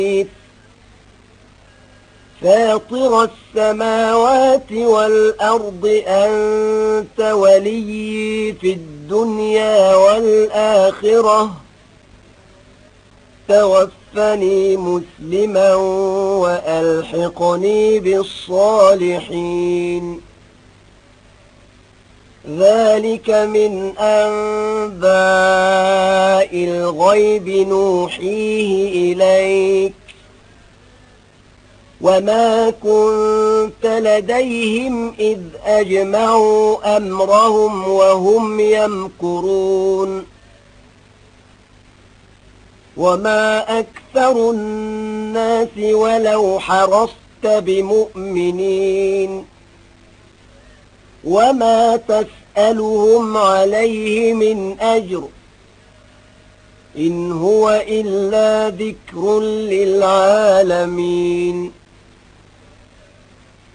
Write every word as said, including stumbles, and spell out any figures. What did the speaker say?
فاطر السماوات والأرض أنت وليي في الدنيا والآخرة توفني مسلما وألحقني بالصالحين ذلك من أنباء الغيب نوحيه إليك وما كنت لديهم إذ أجمعوا أمرهم وهم يمكرون وما أكثر الناس ولو حرصت بمؤمنين وما تسألهم عليه من أجر إن هو إلا ذكر للعالمين